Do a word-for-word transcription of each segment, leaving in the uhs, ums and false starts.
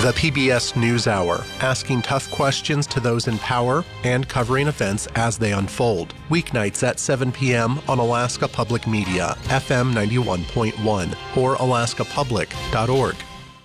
The P B S NewsHour, asking tough questions to those in power and covering events as they unfold. Weeknights at seven p.m. on Alaska Public Media, F M ninety-one point one, or alaska public dot org.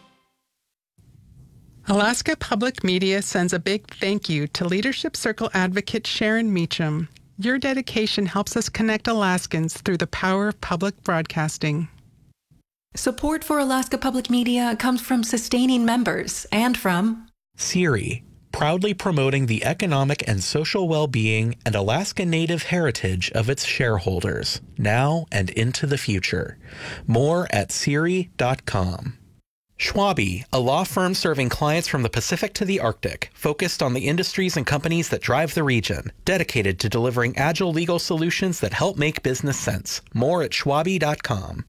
Alaska Public Media sends a big thank you to Leadership Circle advocate Sharon Meacham. Your dedication helps us connect Alaskans through the power of public broadcasting. Support for Alaska Public Media comes from sustaining members and from SERI, proudly promoting the economic and social well-being and Alaska Native heritage of its shareholders, now and into the future. More at seri dot com. Schwabe, a law firm serving clients from the Pacific to the Arctic, focused on the industries and companies that drive the region, dedicated to delivering agile legal solutions that help make business sense. More at schwabe dot com.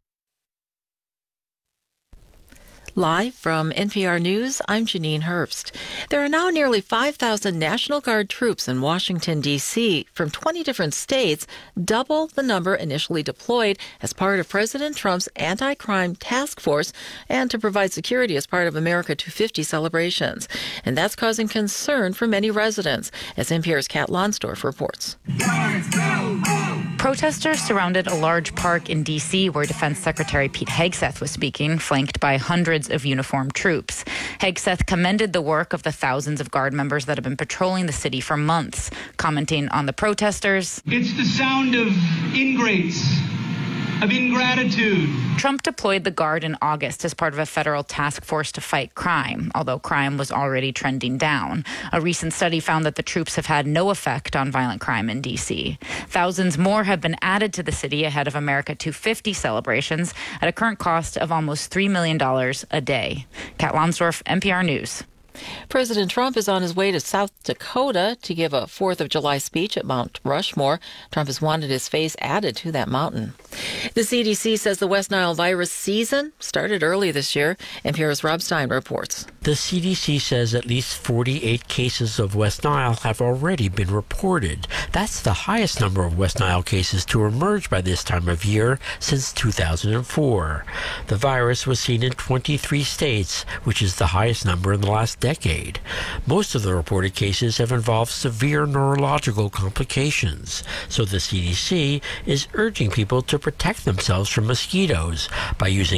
Live from N P R News, I'm Janine Herbst. There are now nearly five thousand National Guard troops in Washington, D C from twenty different states, double the number initially deployed as part of President Trump's anti-crime task force and to provide security as part of America two fifty celebrations. And that's causing concern for many residents, as N P R's Kat Lonsdorf reports. Protesters surrounded a large park in D C where Defense Secretary Pete Hegseth was speaking, flanked by hundreds of uniformed troops. Hegseth commended the work of the thousands of Guard members that have been patrolling the city for months, commenting on the protesters. It's the sound of ingrates, of ingratitude. Trump deployed the Guard in August as part of a federal task force to fight crime, although crime was already trending down. A recent study found that the troops have had no effect on violent crime in D C. Thousands more have been added to the city ahead of America two fifty celebrations at a current cost of almost three million dollars a day. Kat Lonsdorf, N P R News. President Trump is on his way to South Dakota to give a fourth of July speech at Mount Rushmore. Trump has wanted his face added to that mountain. The C D C says the West Nile virus season started early this year. N P R's Rob Stein reports. The C D C says at least forty-eight cases of West Nile have already been reported. That's the highest number of West Nile cases to emerge by this time of year since two thousand four. The virus was seen in twenty-three states, which is the highest number in the last decade. Most of the reported cases have involved severe neurological complications, so the C D C is urging people to protect themselves from mosquitoes by using